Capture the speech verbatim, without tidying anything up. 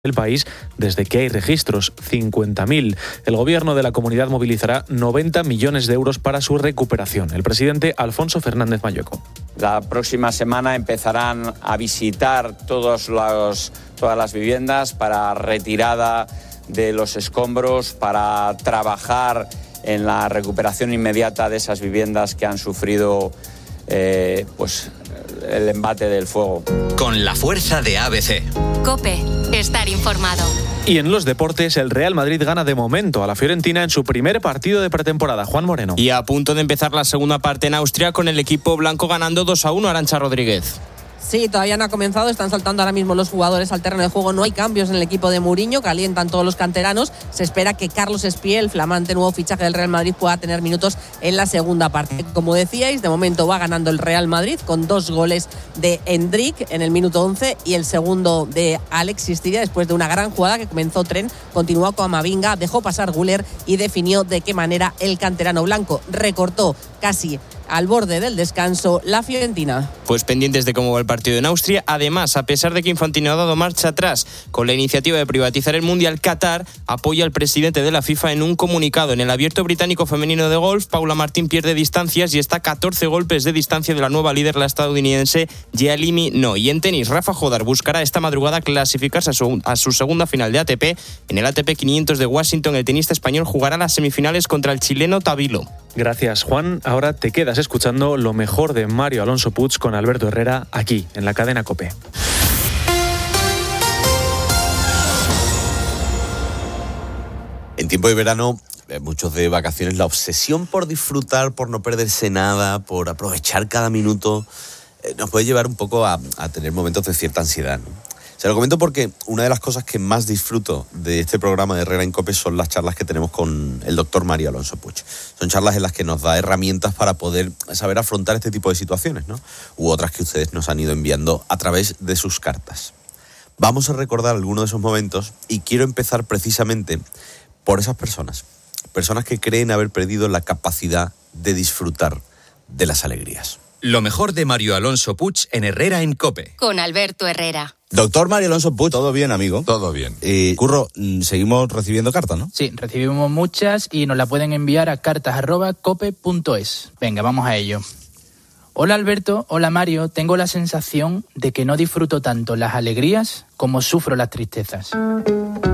el país desde que hay registros, cincuenta mil. El gobierno de la comunidad movilizará noventa millones de euros para su recuperación. El presidente Alfonso Fernández Mañueco. La próxima semana empezarán a visitar todos los, todas las viviendas para retirada de los escombros, para trabajar en la recuperación inmediata de esas viviendas que han sufrido eh, pues, el embate del fuego. Con la fuerza de A B C. COPE. Estar informado. Y en los deportes, el Real Madrid gana de momento a la Fiorentina en su primer partido de pretemporada. Juan Moreno. Y a punto de empezar la segunda parte en Austria con el equipo blanco ganando dos a uno a Arantxa Rodríguez. Sí, todavía no ha comenzado, están saltando ahora mismo los jugadores al terreno de juego, no hay cambios en el equipo de Mourinho, calientan todos los canteranos, se espera que Carlos Espiel, flamante nuevo fichaje del Real Madrid, pueda tener minutos en la segunda parte. Como decíais, de momento va ganando el Real Madrid con dos goles de Endrick en el minuto once y el segundo de Alexis Tiria después de una gran jugada que comenzó Tren, continuó con Amavinga, dejó pasar Güler y definió de qué manera el canterano blanco recortó casi al borde del descanso la Fiorentina. Pues pendientes de cómo va el partido en Austria. Además, a pesar de que Infantino ha dado marcha atrás con la iniciativa de privatizar el Mundial, Qatar apoya al presidente de la FIFA en un comunicado. En el Abierto Británico Femenino de Golf, Paula Martín pierde distancias y está a catorce golpes de distancia de la nueva líder, la estadounidense Yealimi No. Y en tenis, Rafa Jodar buscará esta madrugada clasificarse a su, a su segunda final de A T P. En el A T P quinientos de Washington, el tenista español jugará las semifinales contra el chileno Tabilo. Gracias, Juan. Ahora te quedas escuchando lo mejor de Mario Alonso Puig con Alberto Herrera aquí, en la cadena COPE. En tiempo de verano, muchos de vacaciones, la obsesión por disfrutar, por no perderse nada, por aprovechar cada minuto, eh, nos puede llevar un poco a, a tener momentos de cierta ansiedad, ¿no? Se lo comento porque una de las cosas que más disfruto de este programa de Herrera en COPE son las charlas que tenemos con el doctor Mario Alonso Puig. Son charlas en las que nos da herramientas para poder saber afrontar este tipo de situaciones, ¿no? U otras que ustedes nos han ido enviando a través de sus cartas. Vamos a recordar algunos de esos momentos y quiero empezar precisamente por esas personas. Personas que creen haber perdido la capacidad de disfrutar de las alegrías. Lo mejor de Mario Alonso Puig en Herrera en COPE. Con Alberto Herrera. Doctor Mario Alonso Puig, ¿todo bien, amigo? Todo bien. Y, Curro, seguimos recibiendo cartas, ¿no? Sí, recibimos muchas y nos la pueden enviar a cartas arroba cope punto es. Venga, vamos a ello. Hola Alberto, hola Mario, tengo la sensación de que no disfruto tanto las alegrías como sufro las tristezas.